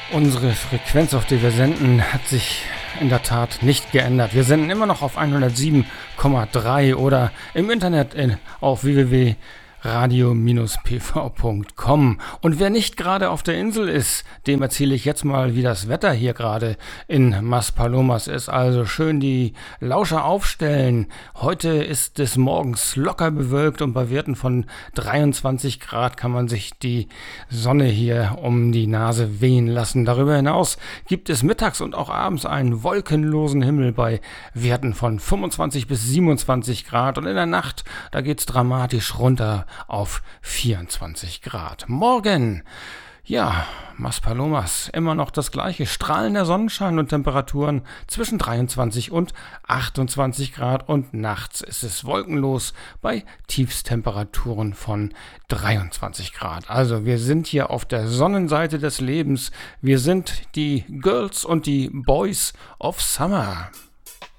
Unsere Frequenz, auf die wir senden, hat sich in der Tat nicht geändert. Wir senden immer noch auf 107,3 oder im Internet auf www.radio-pv.com. Und wer nicht gerade auf der Insel ist, dem erzähle ich jetzt mal, wie das Wetter hier gerade in Maspalomas ist. Also schön die Lauscher aufstellen. Heute ist es morgens locker bewölkt und bei Werten von 23 Grad kann man sich die Sonne hier um die Nase wehen lassen. Darüber hinaus gibt es mittags und auch abends einen wolkenlosen Himmel bei Werten von 25 bis 27 Grad. Und in der Nacht, da geht es dramatisch runter auf 24 Grad. Morgen, ja, Maspalomas, immer noch das gleiche, strahlender Sonnenschein und Temperaturen zwischen 23 und 28 Grad und nachts ist es wolkenlos bei Tiefstemperaturen von 23 Grad. Also wir sind hier auf der Sonnenseite des Lebens, wir sind die Girls und die Boys of Summer.